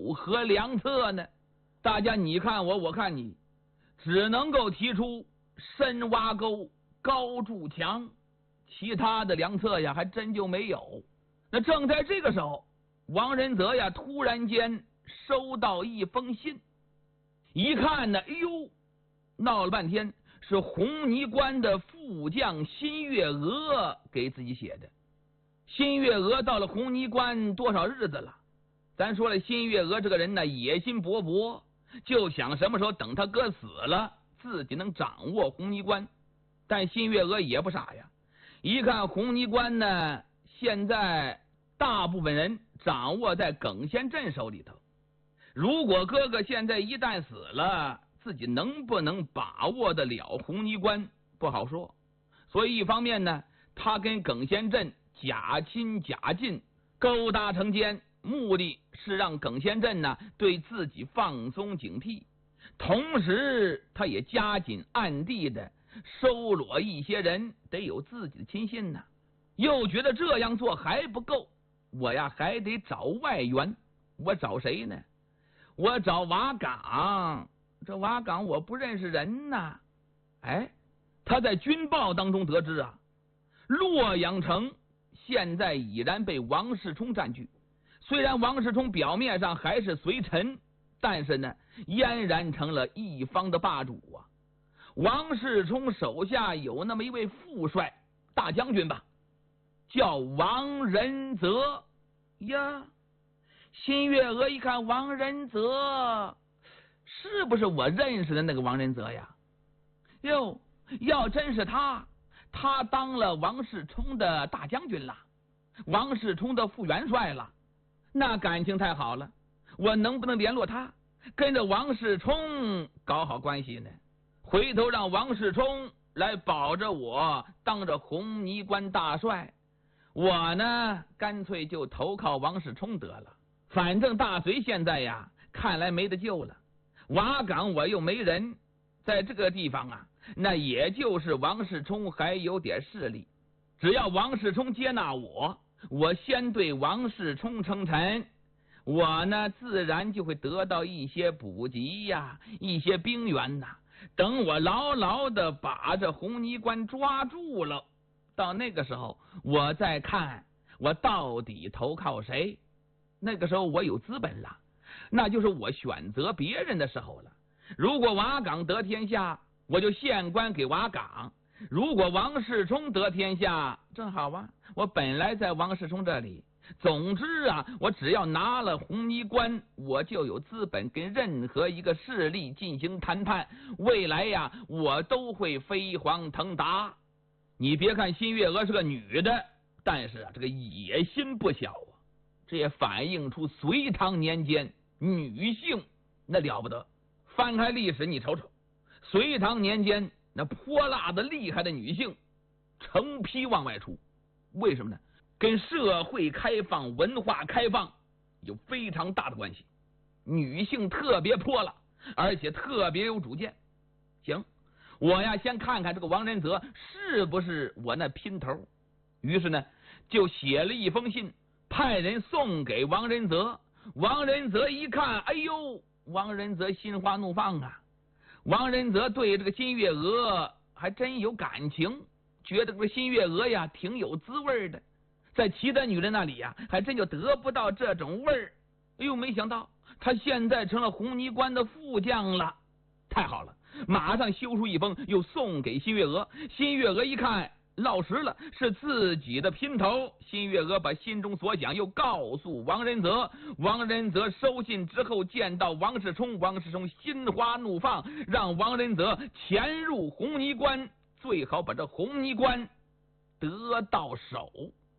有何良策呢？大家你看我，我看你，只能够提出深挖沟、高筑墙，其他的良策呀，还真就没有。那正在这个时候，王仁泽呀，突然间收到一封信，一看呢，哎呦，闹了半天是红泥关的副将辛月娥给自己写的。辛月娥到了红泥关多少日子了？咱说了，辛月娥这个人呢，野心勃勃，就想什么时候等他哥死了，自己能掌握红泥关。但辛月娥也不傻呀，一看红泥关呢，现在大部分人掌握在耿先镇手里头，如果哥哥现在一旦死了，自己能不能把握得了红泥关不好说。所以一方面呢，他跟耿先镇假亲假近，勾搭成奸，目的是让耿先镇呢对自己放松警惕，同时他也加紧暗地的收罗一些人，得有自己的亲信呢。又觉得这样做还不够，我呀还得找外援。我找谁呢？我找瓦岗。这瓦岗我不认识人呐。哎，他在军报当中得知啊，洛阳城现在已然被王世充占据。虽然王世充表面上还是随臣，但是呢，俨然成了一方的霸主啊。王世充手下有那么一位副帅大将军吧，叫王仁泽呀。辛月娥一看，王仁泽是不是我认识的那个王仁泽呀？哟，要真是他当了王世充的大将军了，王世充的副元帅了，那感情太好了。我能不能联络他，跟着王世充搞好关系呢？回头让王世充来保着我当着红泥关大帅，我呢干脆就投靠王世充得了。反正大隋现在呀，看来没得救了。瓦岗我又没人，在这个地方啊，那也就是王世充还有点势力。只要王世充接纳我，我先对王世充称臣，我呢自然就会得到一些补给呀，一些兵源呐。等我牢牢的把这红泥关抓住了，到那个时候我再看我到底投靠谁。那个时候我有资本了，那就是我选择别人的时候了。如果瓦岗得天下，我就献官给瓦岗；如果王世充得天下，正好啊，我本来在王世充这里。总之啊，我只要拿了红泥关，我就有资本跟任何一个势力进行谈判，未来呀，我都会飞黄腾达。你别看辛月娥是个女的，但是啊，这个野心不小啊。这也反映出隋唐年间女性那了不得。翻开历史你瞅瞅，隋唐年间那泼辣的厉害的女性成批往外出。为什么呢？跟社会开放、文化开放有非常大的关系。女性特别泼辣，而且特别有主见。行，我呀先看看这个王仁泽是不是我那姘头。于是呢，就写了一封信，派人送给王仁泽。王仁泽一看，哎呦，王仁泽心花怒放啊！王仁泽对这个辛月娥还真有感情，觉得这个辛月娥呀挺有滋味的，在其他女人那里呀还真就得不到这种味儿。哎呦，没想到他现在成了红泥关的副将了，太好了！马上修出一封，又送给辛月娥。辛月娥一看，落实了，是自己的姘头。辛月娥把心中所想又告诉王仁泽，王仁泽收信之后见到王世充，王世充心花怒放，让王仁泽潜入红泥关，最好把这红泥关得到手。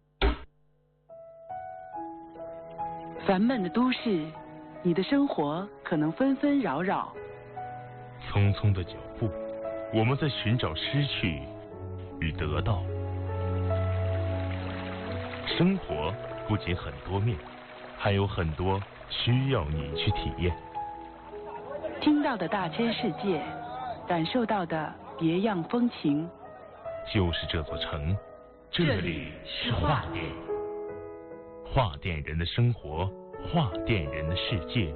烦闷的都市，你的生活可能纷纷扰扰。 匆匆的脚步，我们在寻找失去与得到。生活不仅很多面，还有很多需要你去体验。 听到的大千世界，感受到的别样风情。 就是这座城，这里是画店。画店人的生活，画店人的世界。